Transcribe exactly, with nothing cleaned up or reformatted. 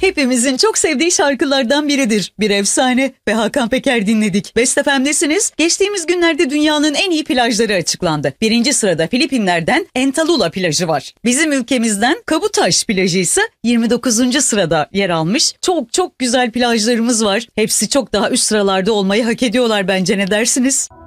Hepimizin çok sevdiği şarkılardan biridir. Bir efsane ve Hakan Peker dinledik. Best F M'desiniz. Geçtiğimiz günlerde dünyanın en iyi plajları açıklandı. Birinci sırada Filipinler'den Entalula plajı var. Bizim ülkemizden Kabutaş plajı ise yirmi dokuzuncu sırada yer almış. Çok çok güzel plajlarımız var. Hepsi çok daha üst sıralarda olmayı hak ediyorlar bence, ne dersiniz?